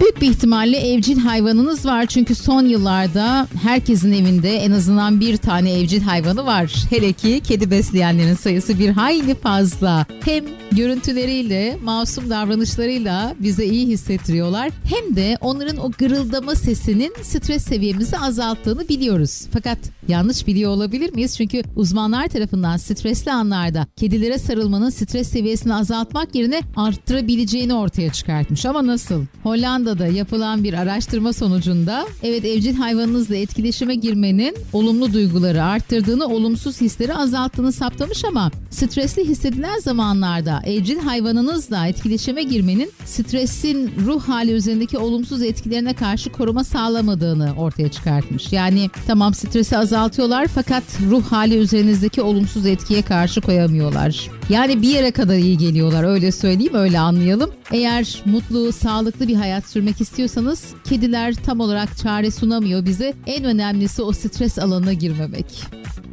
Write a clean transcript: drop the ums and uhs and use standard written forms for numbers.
Büyük bir ihtimalle evcil hayvanınız var çünkü son yıllarda herkesin evinde en azından bir tane evcil hayvanı var. Hele ki kedi besleyenlerin sayısı bir hayli fazla. Hem görüntüleriyle, masum davranışlarıyla bize iyi hissettiriyorlar. Hem de onların o gırıldama sesinin stres seviyemizi azalttığını biliyoruz. Fakat yanlış biliyor olabilir miyiz? Çünkü uzmanlar tarafından stresli anlarda kedilere sarılmanın stres seviyesini azaltmak yerine arttırabileceğini ortaya çıkartmış. Ama nasıl? Hollanda'da yapılan bir araştırma sonucunda evet evcil hayvanınızla etkileşime girmenin olumlu duyguları arttırdığını, olumsuz hisleri azalttığını saptamış ama stresli hissedilen zamanlarda evcil hayvanınızla etkileşime girmenin stresin ruh hali üzerindeki olumsuz etkilerine karşı koruma sağlamadığını ortaya çıkartmış. Yani tamam stresi azaltıyorlar fakat ruh hali üzerinizdeki olumsuz etkiye karşı koyamıyorlar. Yani bir yere kadar iyi geliyorlar, öyle söyleyeyim, öyle anlayalım. Eğer mutlu, sağlıklı bir hayat sürmek istiyorsanız kediler tam olarak çare sunamıyor bize. En önemlisi o stres alanına girmemek.